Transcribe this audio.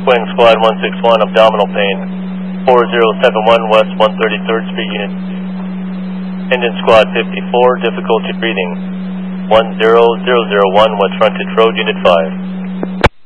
Quinn, Squad 161, abdominal pain. 4071 West 133rd Street, Unit. Engine Squad 54, difficulty breathing. 10001 West Frontage Road, Unit 5.